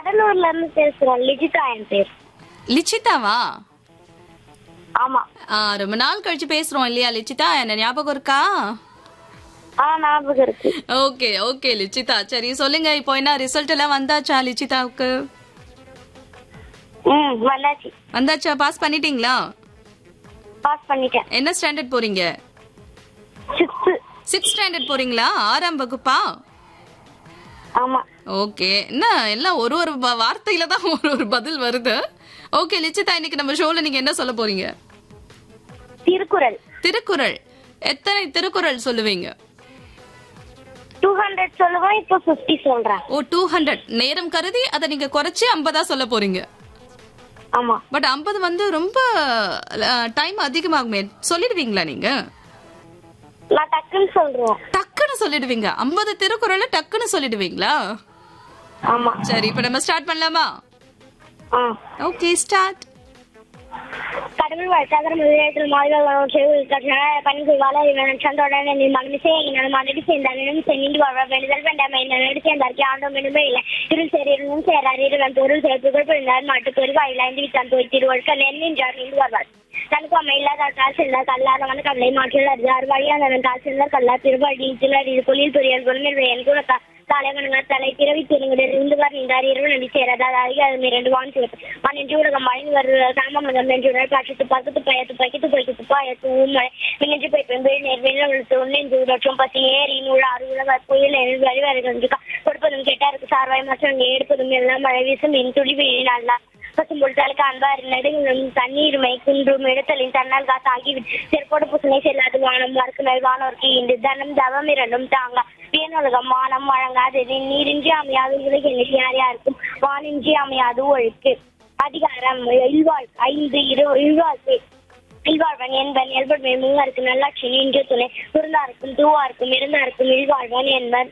கடலூர்ல இருந்து பேசுறோம். லிஜிதா என் பேர். லிச்சிதாவா? ஆமா. ரொம்ப நாள் கழிச்சு பேசுறோம் இல்லையா லிச்சிதா? என்ன ஞாபகம் இருக்கா? ஞாபகம் இருக்கு. ஓகே ஓகே லிச்சிதா, சரி சொல்லுங்க, இப்போ என்ன ரிசல்ட் எல்லாம் வந்தாச்சா லிச்சிதாவுக்கு? வந்தாச்சு. வந்தாச்சா? பாஸ் பண்ணிட்டீங்களா? பாஸ் பண்ணிட்டேன். என்ன ஸ்டாண்டர்ட் போறீங்க? 6th ஸ்டாண்டர்ட் போறீங்களா? 6ஆம் வகுப்பா? ஆமா. ஓகே. என்ன எல்லாம் ஒரு ஒரு வார்த்தையில தான் ஒரு பதில் வருது. ஓகே லிச்சிதா, இன்னைக்கு நம்ம ஷோல நீங்க என்ன சொல்ல போறீங்க? திருக்குறள். திருக்குறள். எத்தனை திருக்குறள் சொல்லுவீங்க? 200 சொல்லுவேன். இப்போ 50 சொல்றேன். ஓ 200. நேரம் கருதி அதை நீங்க குறைச்சு 50 சொல்ல போறீங்க. ஆமா. பட் 50 வந்து ரொம்ப டைம் அதிகமாகுமே, சொல்லிடுவீங்களா நீங்க? நான் டக்குன்னு சொல்றேன். டக்குன்னு சொல்லிடுவீங்க? 50 திருக்குறளை டக்குன்னு சொல்லிடுவீங்களா? ஆமா. சரி, இப்ப நம்ம ஸ்டார்ட் பண்ணலாமா? Okay, start. கடவுள் வாழ்த்தாகர முதலீட்டில் மாதவர்கள் செவிகள் கட்டினால பணிகள் வாழ இவன் சந்தோடனே நீ மனமிசை எங்கினாலும் மனடி சேர்ந்தாலும் சென்னிட்டு வாழ்வா வேண்டுதல் வேண்டாம் என்ன நடி சேர்ந்தாருக்கு ஆண்டும் இனிமே இல்லை இருள் சேரும் சேரார் இருவன் பொருள் சேர்ப்புகள் பிறந்தார் மாட்டு பெருகு ஐந்து வித்தான் போய் திருவழுக்க நென்னின்றார் நின்று வருவார் தனக்கு அம்மை இல்லாத காசு இருந்தால் கல்லாதவன் கடலை மாற்றில் அறிந்தார் வழியானவன் காசு இருந்தால் கல்லா திருவடி சிலர் இது கொலில் பெரியல் பொருள் என் கூட தலைவனுங்க தலை பிறவி திருங்குடைய இருந்துவார் நின்றார் இரவு நடி சேராத அதிகாரம் 2 வான் சிவப்பு மண் என்று உலகம் மழை வருகிற சாமமங்கம் என்று காட்சி பக்கத்து பயத்து பக்கித்து பைக்கு துப்பாயத்து ஊமலை மின்னஞ்சு பைப்பேன் நேர்வேல ஒன்னெஞ்சு லட்சம் பசி ஏறி நூறு 6 உலக புயல் வழிவருகின்ற கொடுப்பதும் கேட்டாருக்கு சார்வாய் மற்றவங்க எடுப்பதும் எல்லாம் மழை வீசும் மின் துளி வீழினால பசும்பொழுத்தாளுக்கு அன்பார் நெடுங்களும் தண்ணீருமை குன்றும் இடத்தலின் தன்னால் காசு ஆகிவிட்டு செருப்போடு புசனை செல்லாது வானம் மறுக்கு நல் வானோருக்கு இன்று தனம் தவம் இரண்டும் தாங்க பேனுலகம் வானம் வழங்காது நீரின்றி அமையாது உலக யார் யாருக்கும் வானின்றி அமையாது ஒழுக்கு அதிகாரம் இல்வாழ் 5 இல்வாழ்க்கை இல்வாழ்வன் என்பன் இயல்புமே மூவருக்கு நல்லாட்சி நின்று துணை குருந்தாருக்கும் தூவாருக்கும் இருந்தாருக்கும் இல்வாழ்வன்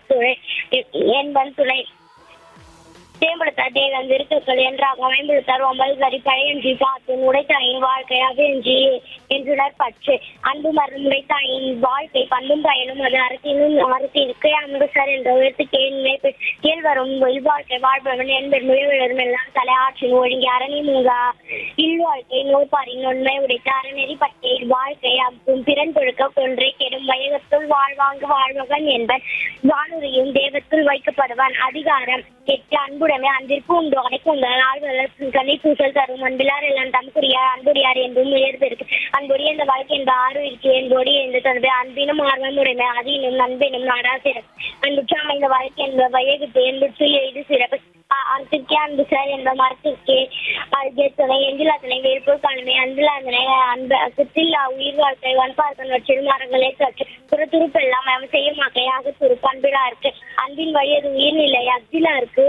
என்பன் துணை தேம்படுத்தார் தேவன் விருத்துக்கள் என்றாக அமைம்படுத்தார் 9 வரி பழையன்றி பார்த்து உடைத்தாயின் வாழ்க்கை அவிஞ்சி என்றுடர் பற்று அன்பு மருந்து உடைத்தாயின் வாழ்க்கை பண்பும் பயனும் அது அரசிற்கு அன்பு சார் என்ற உயர்த்து கேள்வரும் இல்வாழ்க்கை வாழ்பவன் என்பர் முடிவுகளும் எல்லாம் தலை ஆற்றின் ஒழுங்கி அரணி மூங்கா இல்வாழ்க்கை நோய்பாரின் உண்மை உடைத்த அறநெறி பட்டை வாழ்க்கை அப்பும் பிறன் தொழுக்க கொன்றை கெடும் வயகத்துள் வாழ்வாங்கு வாழ்வகன் என்பன் வானுரையும் தேவத்துள் வைக்கப்படுவான் அதிகாரம் 8 அன்புடைமை அன்பிற்கு உண்டு அடைக்கும் ஆழ்வலர் கண்ணை பூசல் தரும் அன்பிலார் எல்லாம் தமக்குரியார் அன்புடையார் என்றும் உயர்ந்திருக்கு அன்புடைய இந்த வாழ்க்கை என்ப ஆறு இருக்கு என்போடி என்ற தனது அன்பினும் ஆர்வம் உடைமை அதீனும் நண்பினும் நாடா சிறப்பு அன்புற்றாம இந்த வாழ்க்கை என்ப வயகத்து என்புற்று எய்து சிறப்பு அன்பிற்கே அன்பு சார் என்ப மரத்திற்கே அழகிய துணை எஞ்சிலா துணை வேறுபோர் காலமே அன்பிலா துணை அன்பு சித்தில்லா உயிர் வாழ்க்கை வன்பார்க்கன் வச்சிரு மரங்களே கற்று துருப்பெல்லாம் அவன் செய்ய மாக்கையாக துருப்பு அன்பிலா இருக்கு அன்பின் வழி அது உயிர்நிலை அக்திலா இருக்கு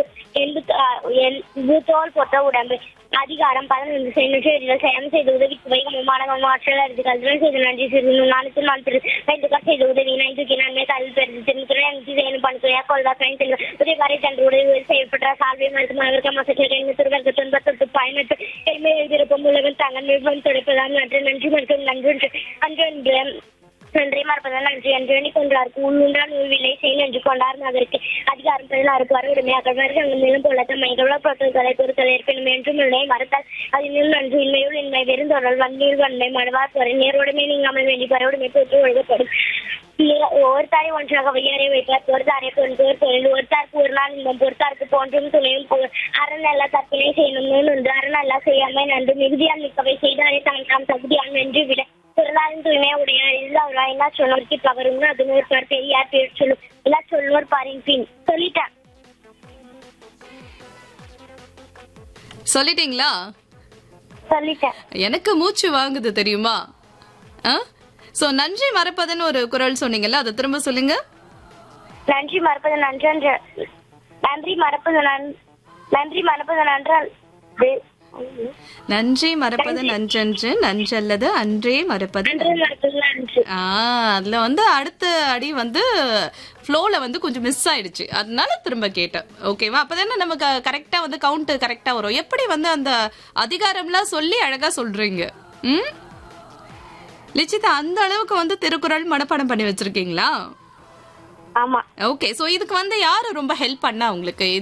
என்பு தோல் போட்ட உடம்பு அதிகாரம் 11 செயல் செய்த உதவிக்கு வைகம் மாணவம் ஆற்றல் அறிந்து கல்வி செய்த நன்றி சிறு நானூற்று 4 வைத்துக்கார் செய்த உதவி நைந்துக்கு நன்மை கல்வி பெருது திருத்துறை அஞ்சு செயலும் பணித்துறையா கொள்வா பயன் செல்வ உதவி வரை தன்று உதவி செயல்பட்ட சால்வை மருத்துவ மசத்தில் துருவருக்கு துன்பத்து பயனற்று எளிமை எழுதியிருப்பும் உலகம் தங்கள் நிறுவனம் துடைப்பதால் நன்றி மற்றும் அன்று நன்றி மறப்பதால் நன்றி என்று எண்ணிக்கொண்டாருக்கு உள்ளுண்டான் உள்வில்லை செய் நன்றி கொண்டார் அதற்கு அதிகாரம் 16 வருடமே அகழ்வார்கள் மேலும் போல தம்மை பொருட்களை பொறுத்தல் ஏற்பினும் என்றும் இல்லை மறுத்தால் அதனில் நன்றி இன்மையுள் இன்மை வெறுந்தொடல் வன்மையுள் வன்மை மனவார் போற நேரோடுமே நீங்காமல் வேண்டி பரவுடுமே போட்டு ஒழுகப்படும் ஒரு தாரை ஒன்றாக வையாரை வைப்பார் ஒரு தாரை பொருள் தொழில் ஒரு தாருக்கு ஒரு நாள் இன்பம் பொறுத்தாருக்கு போன்றும் துணையும் அறநல்ல தப்பினை செய்யணும் ஒன்று அறநல்லா செய்யாமல் நன்று மிகுதியால் மிக்கவை செய்தாரே தாம் தகுதியால் வென்று விட பொருளாதாரம் தூய்மையா உடையார் எல்லா எல்லா சொன்னோருக்கு பகரும் அது நூற்பார் பெரியார் பேர் சொல்லும் எல்லா சொல்லுவோர் பாரின் பின் சொல்லிட்டீங்களா? சொல்லிட்டேன். எனக்கு மூச்சு வாங்குது தெரியுமா? சோ நன்றி மறப்பதுன்னு ஒரு குறள் சொன்னீங்கல்ல, அதை திரும்ப சொல்லுங்க. நன்றி மறப்பது நன்றன்று நன்றி மறப்பது நன்றால் நன்றி மறப்பது நன்றன்று நன்றல்லது அன்றே மறப்பது. அதுல வந்து அடுத்த அடி வந்து ஃப்ளோல வந்து கொஞ்சம் மிஸ் ஆயிடுச்சு, அதனால திரும்ப கேட்டேன். ஓகேவா? அப்பதானே நமக்கு கரெக்டா வந்து கவுண்ட் கரெக்டா வரும். எப்படி வந்து அந்த அதிகாரம்லாம் சொல்லி அழகா சொல்றீங்க. லிச்சிதா, அந்த அளவுக்கு வந்து திருக்குறள் மனப்பாடம் பண்ணி வச்சிருக்கீங்களா? ஆமா. ஓகே. சோ இதுக்கு வந்து யாரு ரொம்ப ஹெல்ப் பண்ணா உங்களுக்கு?